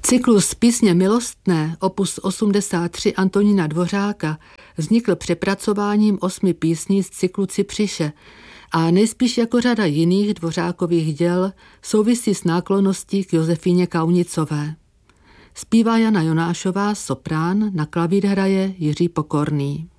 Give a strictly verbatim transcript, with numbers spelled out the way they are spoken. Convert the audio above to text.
Cyklus Písně milostné, opus osmdesát tři Antonína Dvořáka, vznikl přepracováním osmi písní z cyklu Cypřiše a nejspíš jako řada jiných Dvořákových děl souvisí s náklonností k Josefíně Kaunicové. Zpívá Jana Jonášová, soprán, na klavír hraje Jiří Pokorný.